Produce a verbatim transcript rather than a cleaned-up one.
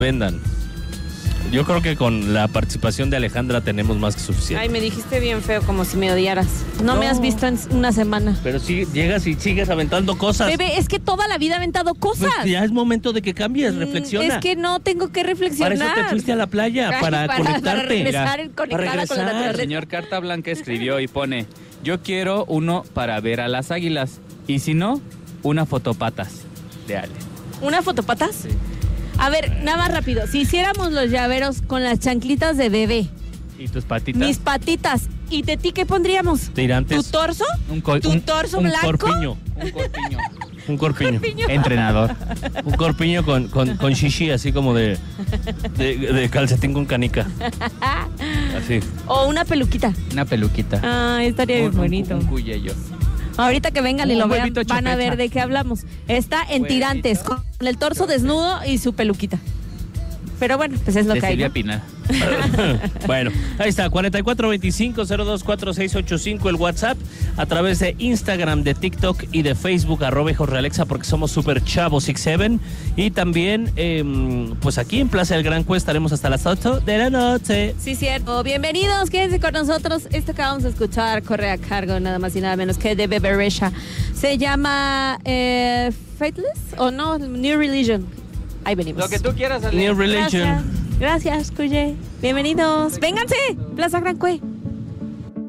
vendan. Yo creo que con la participación de Alejandra tenemos más que suficiente. Ay, me dijiste bien feo, como si me odiaras. No, No. me has visto en una semana. Pero si llegas y sigues aventando cosas. Bebé, es que toda la vida he aventado cosas. Pues ya es momento de que cambies, Mm, reflexiona. Es que no tengo que reflexionar. Para eso te fuiste a la playa, Ay, para, para- conectarte. para regresar Mira, conectada para con la regresar. naturaleza. El señor Carta Blanca escribió y pone: yo quiero uno para ver a las águilas. Y si no, una fotopatas de Ale. ¿Una fotopatas? Sí. A ver, nada más rápido. Si hiciéramos los llaveros con las chanclitas de bebé, ¿Y tus patitas? mis patitas, ¿y de ti qué pondríamos? Tirantes. ¿Tu torso? Un, co- ¿Tu un, torso un blanco? corpiño. un corpiño. Un corpiño. Corpiño. Entrenador. Un corpiño con, con, con shishi, así como de, de, de calcetín con canica. Así. O una peluquita. Una peluquita. Ah, estaría bien Un- un- bonito. Un cuyello. Ahorita que vengan y Un lo vean, huevito van a ver chupecha. de qué hablamos. Está en Huevito tirantes, con el torso desnudo y su peluquita. Pero bueno, pues es lo De que hay, Silvia ¿no? Pinal. Bueno, ahí está, cuarenta y cuatro veinticinco cero dos cuatro seis ocho cinco el WhatsApp, a través de Instagram, de TikTok y de Facebook, arroba Hijos Realexa, porque somos super chavos six seven. Y también, eh, pues aquí en Plaza del Gran Cue estaremos hasta las ocho de la noche. Sí, cierto. Bienvenidos, quédense con nosotros. Esto que vamos a escuchar corre a cargo nada más y nada menos que de Beberesha. Se llama eh, Faithless o no, New Religion. Ahí venimos. Lo que tú quieras, Ale. New Religion. Gracias, gracias, Cuye. Bienvenidos. Vénganse, Plaza Gran Cue.